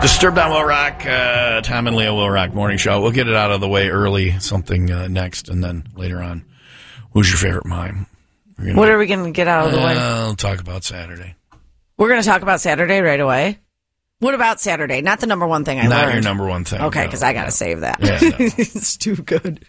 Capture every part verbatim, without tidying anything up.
Disturbed on Will Rock, uh, Tom and Leo Will Rock Morning Show. We'll get it out of the way early, something uh, next, and then later on, who's your favorite mime? What get, are we going to get out of the uh, way? We'll talk about Saturday. We're going to talk about Saturday right away? What about Saturday? Not the number one thing I Not learned. Not your number one thing. Okay, because no, I got to no. save that. Yeah, no. It's too good.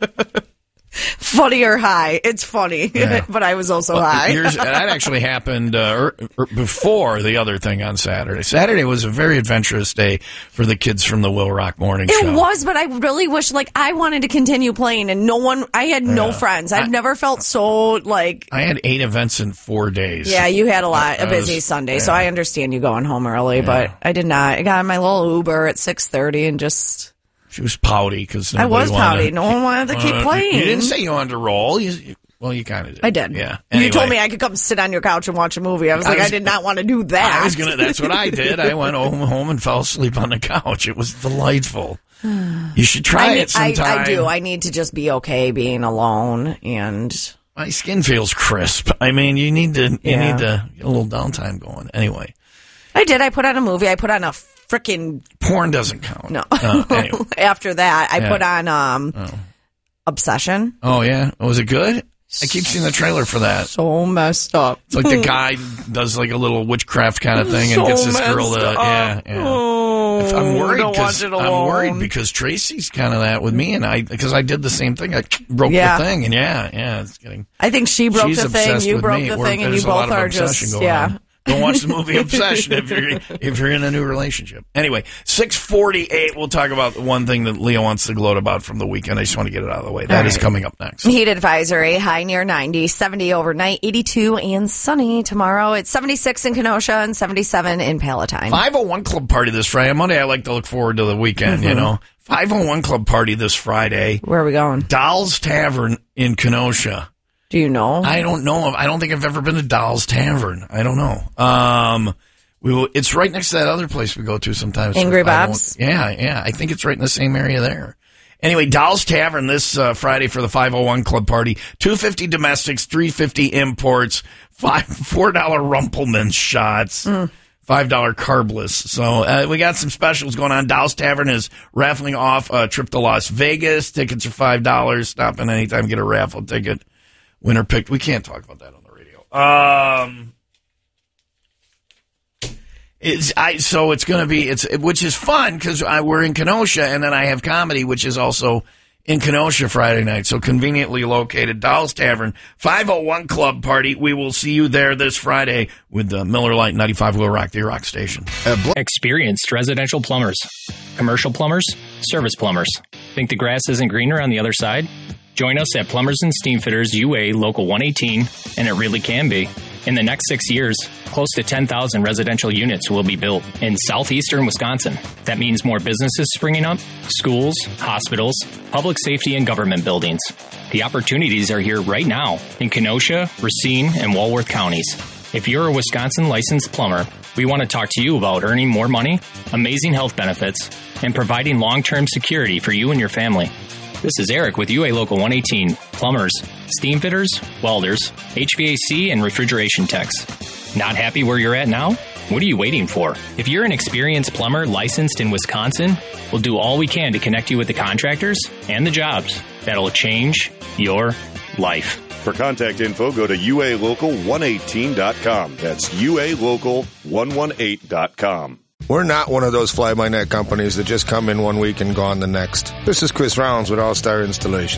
Funny or high. It's funny, yeah. But I was also well, high. Here's, that actually happened uh, er, before the other thing on Saturday. Saturday was a very adventurous day for the kids from the Will Rock Morning it Show. It was, but I really wish, like, I wanted to continue playing, and no one, I had no yeah. friends. I've I, never felt so, like... I had eight events in four days. Yeah, you had a lot, I, a busy was, Sunday, yeah. so I understand you going home early, yeah. but I did not. I got my little Uber at six thirty and just... She was pouty because I was pouty. To, no one wanted to keep uh, playing. You didn't say you wanted to roll. You, you, well, you kind of did. I did. Yeah. Anyway. You told me I could come sit on your couch and watch a movie. I was I like, was, I did not want to do that. I was gonna. That's what I did. I went home, home and fell asleep on the couch. It was delightful. You should try I, it sometime. I, I do. I need to just be okay being alone and. My skin feels crisp. I mean, you need to. You yeah. need to get a little downtime going. Anyway. I did. I put on a movie. I put on a freaking porn doesn't count. No. Uh, anyway. After that, I yeah. put on um, oh. Obsession. Oh yeah, was it good? I keep seeing the trailer for that. So messed up. It's like the guy does like a little witchcraft kind of thing so and gets this girl to. Up. Yeah, yeah. Oh, I'm worried because I'm worried because Tracy's kind of that with me, and I because I did the same thing. I broke yeah. the thing, and yeah, yeah, it's getting. I think she broke she's the thing. You broke me. the We're, thing, and you both are just yeah. On. Don't watch the movie Obsession if you're if you're in a new relationship. Anyway, six forty-eight, we'll talk about the one thing that Leo wants to gloat about from the weekend. I just want to get it out of the way. That right. is coming up next. Heat advisory, high near ninety, seventy overnight, eighty-two and sunny tomorrow. It's seventy-six in Kenosha and seventy-seven in Palatine. five oh one Club Party this Friday. Monday, I like to look forward to the weekend, mm-hmm. you know. five oh one Club Party this Friday. Where are we going? Doll's Tavern in Kenosha. Do you know? I don't know. I don't think I've ever been to Doll's Tavern. I don't know. Um, we will, it's right next to that other place we go to sometimes. Angry Bob's? Yeah, yeah. I think it's right in the same area there. Anyway, Doll's Tavern this uh, Friday for the five oh one Club Party. two fifty domestics, three fifty imports, five four dollar Rumpelman shots. Mm. five dollar carbless. So uh, we got some specials going on. Doll's Tavern is raffling off a trip to Las Vegas. Tickets are five dollars. Stop in anytime, get a raffle ticket. Winner picked. We can't talk about that on the radio. Um, it's I so it's going to be it's which is fun because we're in Kenosha and then I have comedy, which is also in Kenosha Friday night. So conveniently located, Doll's Tavern, five oh one Club Party. We will see you there this Friday with the Miller Lite ninety-five Will Rock, the Rock Station. Experienced residential plumbers, commercial plumbers, service plumbers. Think the grass isn't greener on the other side? Join us at Plumbers and Steamfitters U A Local one eighteen, and it really can be. In the next six years, close to ten thousand residential units will be built in southeastern Wisconsin. That means more businesses springing up, schools, hospitals, public safety, and government buildings. The opportunities are here right now in Kenosha, Racine, and Walworth counties. If you're a Wisconsin licensed plumber, we want to talk to you about earning more money, amazing health benefits, and providing long-term security for you and your family. This is Eric with U A Local one eighteen. Plumbers, steam fitters, welders, H V A C, and refrigeration techs. Not happy where you're at now? What are you waiting for? If you're an experienced plumber licensed in Wisconsin, we'll do all we can to connect you with the contractors and the jobs that'll change your life. For contact info, go to U A local one eighteen dot com. That's U A local one eighteen dot com. We're not one of those fly-by-night companies that just come in one week and gone the next. This is Chris Rounds with All Star Installation.